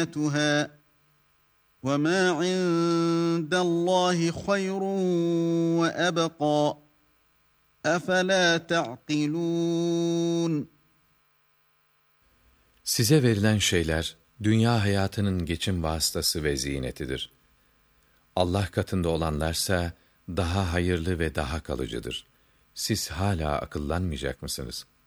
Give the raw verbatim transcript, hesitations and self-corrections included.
وَمَا عِندَ اللّٰهِ خَيْرٌ وَأَبْقَى أَفَلَا تَعْقِلُونَ Size verilen şeyler, dünya hayatının geçim vasıtası ve ziynetidir. Allah katında olanlarsa, daha hayırlı ve daha kalıcıdır. Siz hala akıllanmayacak mısınız?